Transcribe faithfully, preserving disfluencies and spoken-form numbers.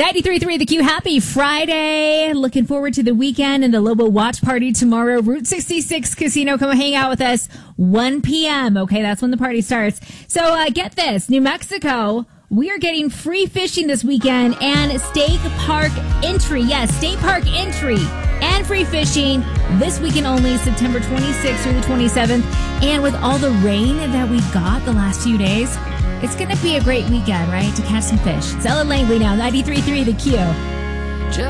ninety-three point three The Q. Happy Friday. Looking forward to the weekend and the Lobo watch party tomorrow. Route sixty-six Casino. Come hang out with us. one p.m. Okay, that's when the party starts. So uh, get this. New Mexico, we are getting free fishing this weekend and state park entry. Yes, state park entry and free fishing this weekend only, September twenty-sixth through the twenty-seventh. And with all the rain that we got the last few days, it's going to be a great weekend, right, to catch some fish. It's Ellen Langley now, ninety-three point three The Q.